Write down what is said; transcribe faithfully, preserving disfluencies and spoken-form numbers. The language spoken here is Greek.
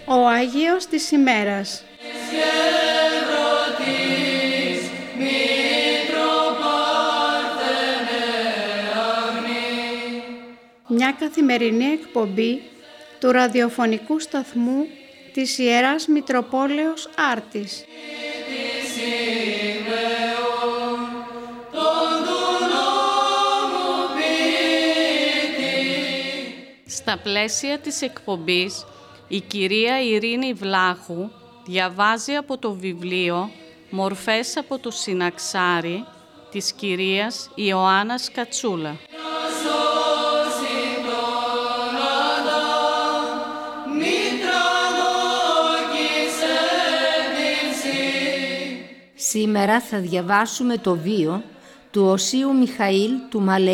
Ο Άγιος της ημέρας. Μια καθημερινή εκπομπή του ραδιοφωνικού σταθμού της Ιεράς Μητροπόλεως Άρτης. Στα πλαίσια της εκπομπής, η κυρία Ειρήνη Βλάχου διαβάζει από το βιβλίο «Μορφές από το Συναξάρι» της κυρίας Ιωάννας Κατσούλα. Σήμερα θα διαβάσουμε το βίο του Οσίου Μιχαήλ του Μαλεϊ